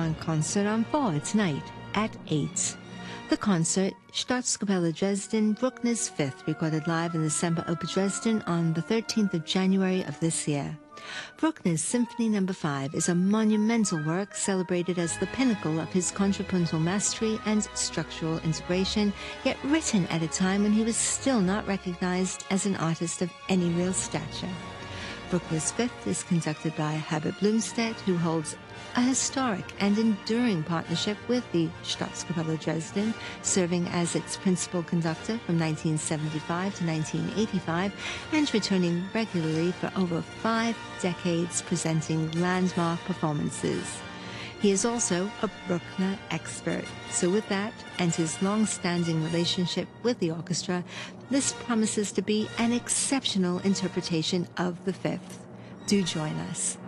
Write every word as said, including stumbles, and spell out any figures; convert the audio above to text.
Chopin concert on four tonight at eight. The concert, Staatskapelle Dresden, Bruckner's Fifth, recorded live in the Semperoper Dresden on the thirteenth of January of this year. Bruckner's Symphony Number five is a monumental work celebrated as the pinnacle of his contrapuntal mastery and structural integration, yet written at a time when he was still not recognized as an artist of any real stature. Bruckner's Fifth is conducted by Herbert Blumstedt, who holds a historic and enduring partnership with the Staatskapelle Dresden, serving as its principal conductor from nineteen seventy-five to nineteen eighty-five and returning regularly for over five decades, presenting landmark performances. He is also a Bruckner expert. So with that and his long-standing relationship with the orchestra, this promises to be an exceptional interpretation of the Fifth. Do join us.